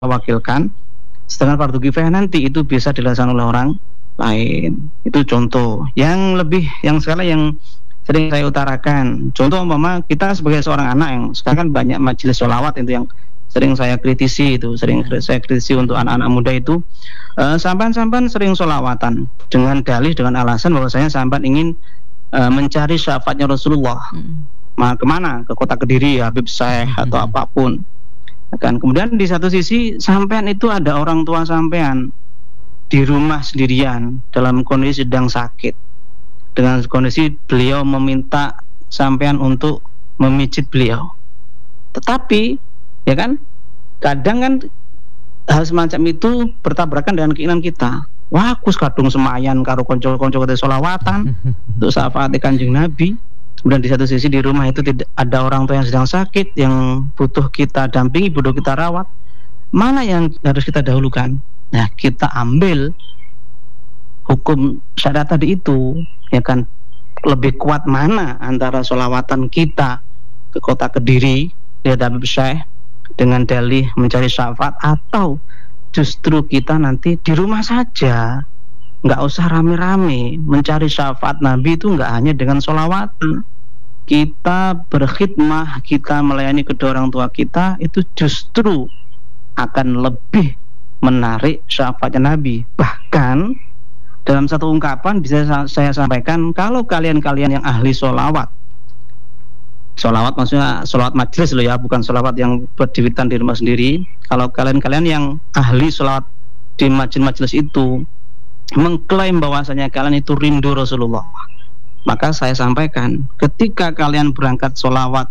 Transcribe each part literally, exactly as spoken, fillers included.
wakilkan, sedangkan fardu kifayah nanti itu bisa dilaksanakan oleh orang lain. Itu contoh. Yang lebih, yang sekarang yang sering saya utarakan, contoh umpama kita sebagai seorang anak yang sekarang kan banyak majelis sholawat itu yang sering saya kritisi itu, sering saya kritisi untuk anak-anak muda itu, uh, sampan-sampan sering sholawatan dengan dalih, dengan alasan bahwasanya sampan ingin uh, mencari syafaatnya Rasulullah. Hmm. Ma, kemana? Ke kota Kediri, Habib Syekh atau hmm. apapun. Kan kemudian di satu sisi sampean itu ada orang tua sampean di rumah sendirian dalam kondisi sedang sakit, dengan kondisi beliau meminta sampean untuk memijit beliau. Tetapi ya kan kadang kan hal semacam itu bertabrakan dengan keinginan kita. Wah, aku kadung semayan karo konco-konco kete sholawatan untuk syafaat Kanjeng Nabi. Kemudian di satu sisi di rumah itu tidak ada orang tua yang sedang sakit, yang butuh kita dampingi, butuh kita rawat. Mana yang harus kita dahulukan? Nah, kita ambil hukum syariat tadi itu, ya kan, lebih kuat mana antara sholawatan kita ke kota Kediri lihat Habib Syekh dengan dalih mencari syafaat, atau justru kita nanti di rumah saja, nggak usah rame-rame mencari syafaat Nabi itu, nggak hanya dengan sholawatan. Kita berkhidmah, kita melayani kedua orang tua kita, itu justru akan lebih menarik syafaatnya Nabi. Bahkan dalam satu ungkapan bisa saya sampaikan, kalau kalian-kalian yang ahli sholawat, sholawat maksudnya sholawat majelis loh ya, bukan sholawat yang berdiritan di rumah sendiri. Kalau kalian-kalian yang ahli sholawat di majelis-majelis itu mengklaim bahwasanya kalian itu rindu Rasulullah, maka saya sampaikan, ketika kalian berangkat sholawat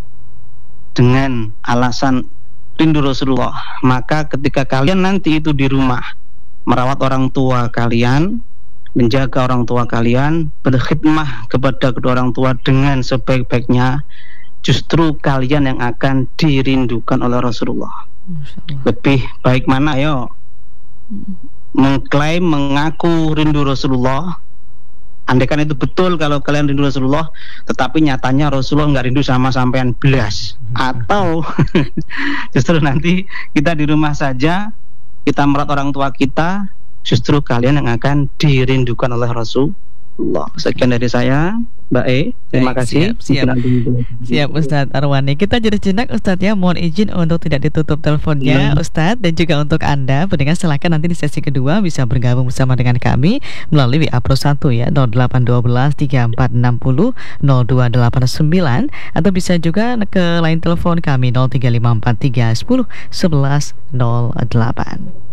dengan alasan rindu Rasulullah, maka ketika kalian nanti itu di rumah merawat orang tua kalian, menjaga orang tua kalian, berkhidmah kepada kedua orang tua dengan sebaik-baiknya, justru kalian yang akan dirindukan oleh Rasulullah. Lebih baik mana yo? Mengklaim, mengaku rindu Rasulullah, andaikan itu betul kalau kalian rindu Rasulullah, tetapi nyatanya Rasulullah nggak rindu sama sampean belas, atau justru nanti kita di rumah saja, kita merawat orang tua kita, justru kalian yang akan dirindukan oleh Rasulullah. Sekian dari saya, Mbak E. Terima Baik, kasih. Siap, siap. siap Ustadz Arwani. Kita jadi jenak Ustadz ya. Mohon izin untuk tidak ditutup teleponnya ya. Ustadz, dan juga untuk Anda pendengar, silakan nanti di sesi kedua bisa bergabung bersama dengan kami melalui W A Pro satu ya, nol delapan satu dua tiga empat enam nol nol dua delapan sembilan, atau bisa juga ke line telepon kami nol tiga lima empat tiga satu nol satu satu nol delapan.